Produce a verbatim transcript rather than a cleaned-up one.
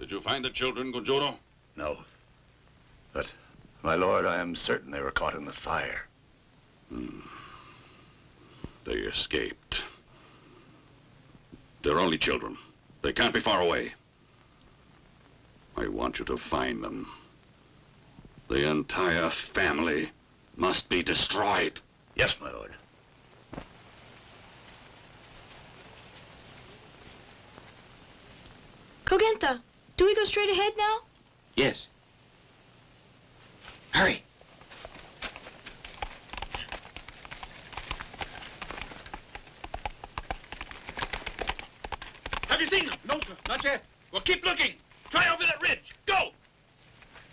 Did you find the children, Gonjuro? No. But, my lord, I am certain they were caught in the fire. Hmm. They escaped. They're only children. They can't be far away. I want you to find them. The entire family must be destroyed. Yes, my lord. Kogenta, do we go straight ahead now? Yes. Hurry. Have you seen them? No, sir. Not yet. Well, keep looking. Try over that ridge.